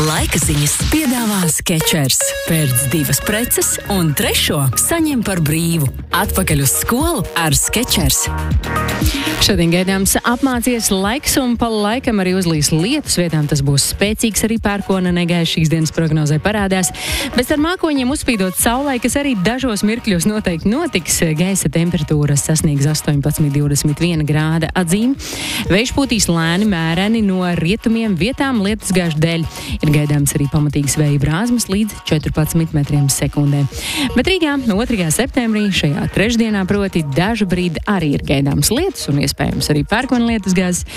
Laika ziņas piedāvā Skechers. Pērc 2 preces un 3. saņem par brīvu. Atpakaļ uz skolu ar Skechers. Šodien gaidāms apmācies laiks un pa laikam arī uzlīs lietus. Vietām tas būs spēcīgs, arī pērkona negaiss šīs dienas prognozē parādās. Bet ar mākoņiem uzspīdot saulē, kas arī dažos mirkļos noteikti notiks, gaisa temperatūras sasniegs 18–21 grāda atzīme. Vējš pūtīs lēni mēreni no rietumiem, vietām lietusgāžu dēļ. Ir gaidāms arī pamatīgas vēja brāzmas līdz 14 metriem sekundē. Bet Rīgā 2. septembrī šajā trešdienā proti dažu brīdi arī ir gaidāms lietus un iespējams arī pērkona lietusgāzes.